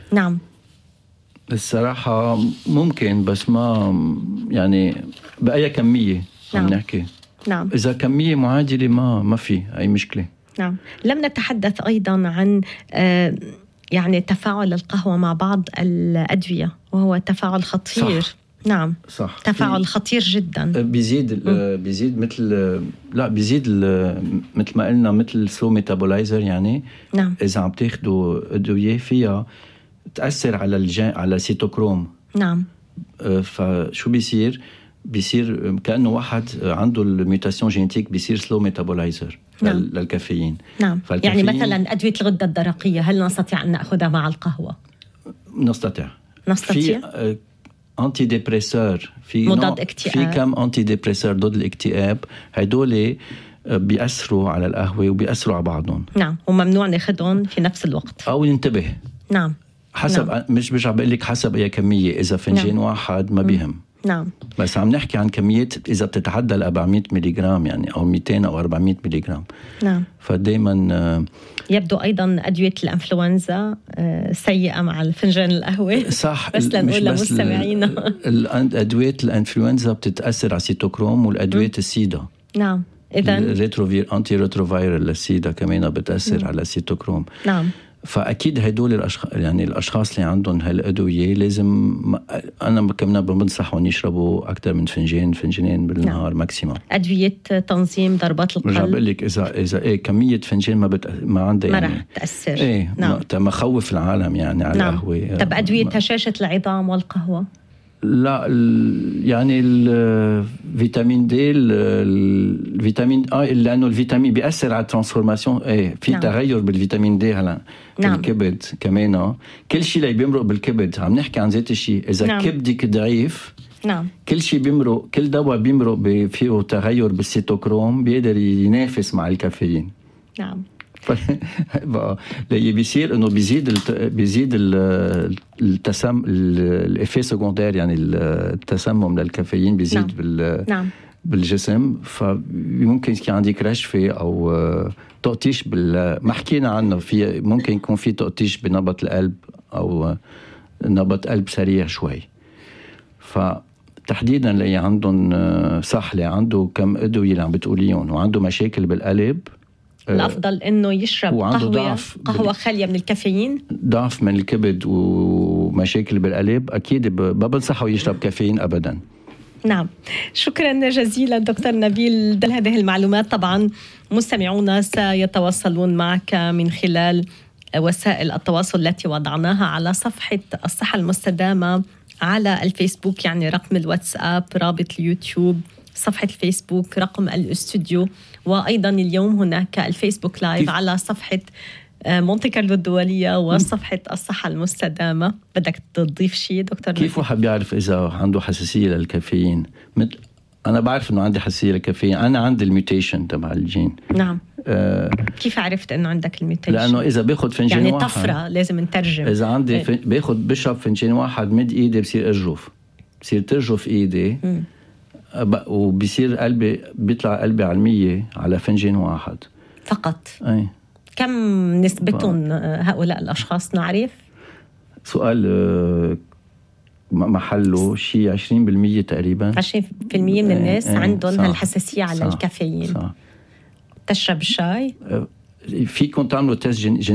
نعم. الصراحة ممكن، بس ما يعني بأي كمية عم نحكي. نعم. إذا كمية معادلة ما في أي مشكلة. نعم. لم نتحدث أيضا عن يعني تفاعل القهوة مع بعض الأدوية، وهو تفاعل خطير. صح. نعم. صح. تفاعل خطير جدا. بيزيد مثل ما قلنا مثل سلو ميتابولايزر يعني. نعم. إذا عم تاخدوا أدوية فيها تأثر على السيتوكروم. نعم. فشو بيصير كأنه واحد عنده الميوتاسيون جينيتيك، بيصير سلو ميتابولايزر للكافيين. نعم. يعني مثلا أدوية الغدة الدرقية هل نستطيع أن نأخذها مع القهوة؟ نستطيع. في أنتي ديبريسور، في مضاد اكتئاب، في كم أنتي ديبريسور ضد الاكتئاب، هيدول بيأثروا على القهوة وبيأثروا على بعضهم. نعم. وممنوع ناخدهم في نفس الوقت أو ننتبه. نعم. حسب. نعم. مش عم بقول لك حسب أي كمية، إذا فنجان واحد ما بيهم. نعم. بس عم نحكي عن كميات إذا بتتعدى 400 ملغرام يعني، أو 200 أو 400 ملغرام. نعم. فدايما يبدو أيضا أدوية الإنفلونزا سيئة مع الفنجان القهوة. صح. بس لنقول لمستمعينا أدوية الإنفلونزا بتتأثر على السيتوكروم، والأدوية السيدا. نعم. إذن أنتي ريتروفايرال للسيدا كمان بتأثر على السيتوكروم. نعم. فأكيد هدول الأشخاص اللي عندهم هالأدوية لازم، أنا كمان بنصحهم يشربوا أكثر من فنجانين بالنهار. نعم. ماكسيموم. أدوية تنظيم ضربات القلب. رجع بقول لك إذا كمية فنجان ما عندها ما يعني رح تأثر. نعم. ما خوف العالم يعني على القهوة. طب أدوية هشاشة العظام والقهوة؟ لا، يعني الفيتامين دي، الفيتامين لأنه الفيتامين بيأثر على الترانسفورماسيون. في تغير بالفيتامين دي هلا. الكبد كمان، كل شيء اللي بيمرق بالكبد عم نحكي عن ذات الشيء. إذا كبدك ضعيف كل شيء بيمرق، كل دواء بيمرق فيه تغير بالسيتوكروم بيقدر ينافس مع الكافيين. نعم. اللي بيصير انه بيزيد الافيه سكوندير، يعني التسمم للكافيين بيزيد. بالجسم. فممكن يكون عندك رشفة او تقطيش ما حكينا عنه. في ممكن يكون في تقطيش بنبض القلب او نبض قلب سريع شوي. فتحديدا اللي عندهم صح، اللي عنده كم ادويه اللي عم بتقوليهم وعنده مشاكل بالقلب، الأفضل إنه يشرب قهوة خالية من الكافيين. ضعف من الكبد ومشاكل بالقلب أكيد ما بنصحه يشرب كافيين أبدا. نعم. شكرا جزيلا دكتور نبيل لهذه المعلومات. طبعا مستمعونا سيتواصلون معك من خلال وسائل التواصل التي وضعناها على صفحة الصحة المستدامة على الفيسبوك، يعني رقم الواتساب، رابط اليوتيوب، صفحة الفيسبوك، رقم الاستوديو، وأيضا اليوم هناك الفيسبوك لايف على صفحة مونتي كارلو الدولية وصفحة الصحة المستدامة. بدك تضيف شيء دكتور؟ كيف واحد بيعرف إذا عنده حساسية للكافيين؟ أنا بعرف إنه عندي حساسية للكافيين. أنا عندي الميوتيشن تبع الجين. نعم. كيف عرفت إنه عندك الميوتيشن؟ لأنه إذا باخد فنجان يعني واحد، طفرة لازم نترجم. إذا عندي بشرب فنجان واحد مد إيدي بصير ترجف إيدي. وبيصير قلبي بيطلع قلبي على 100 على فنجان واحد فقط. كم نسبتهم هؤلاء الأشخاص نعرف؟ سؤال محله شيء 20% تقريبا. 20% من الناس عندهم هالحساسية على الكافيين. تشرب الشاي؟ فيكم تعملوا تيست